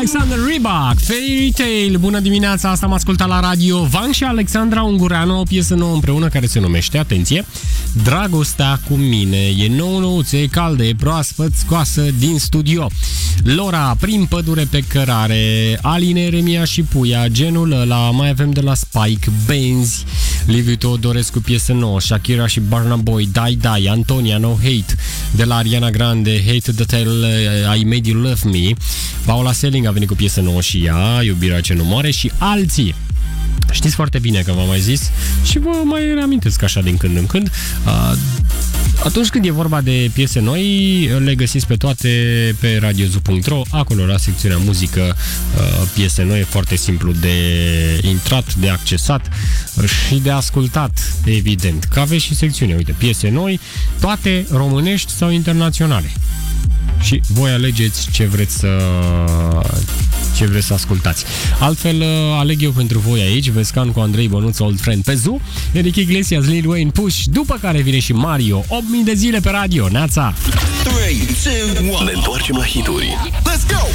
Alexander Rybak, Fairy Tale. Bună dimineața, asta am ascultat la radio. Van și Alexandra Ungureanu, o piesă nouă împreună care se numește, atenție, Dragostea cu mine. E nouță, e caldă, e proaspăt, scoasă din studio. Lora, Prin pădure pe cărare, Aline, Eremia și Puia, Genul ăla, mai avem de la Spike, Benzi, Liviu Teodorescu, piesă nouă, Shakira și Burna Boy, Dai, Antonia, No Hate, de la Ariana Grande, Hate the Tale, I Made You Love Me, Paula Selling a venit cu piesă nouă și ea, Iubirea ce nu moare, și alții. Știți foarte bine că v-am mai zis și vă mai reamintesc așa din când în când. Atunci când e vorba de piese noi, le găsiți pe toate pe radiozu.ro, acolo la secțiunea muzică, piese noi, e foarte simplu de intrat, de accesat și de ascultat, evident. Că aveți și secțiune, uite, piese noi, toate românești sau internaționale. Și voi alegeți ce vreți să ascultați. Altfel, aleg eu pentru voi aici Vescan cu Andrei Bănuț, Old Friend pe Zoo, Eric Iglesias, Lil Wayne, Push, după care vine și Mario, 8000 de zile pe radio. Neața! 3, 2, 1. Ne întoarcem la hituri. Let's go!